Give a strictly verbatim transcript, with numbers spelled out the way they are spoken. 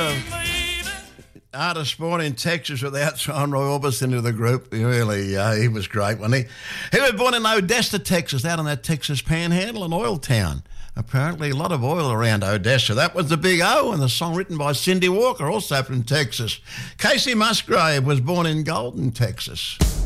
Artist born in Texas without throwing Roy Orbison into the group. He really, uh, he was great, wasn't he? He was born in Odessa, Texas, out in that Texas panhandle, an oil town. Apparently a lot of oil around Odessa. That was the Big O, and the song written by Cindy Walker, also from Texas. Casey Musgrave was born in Golden, Texas.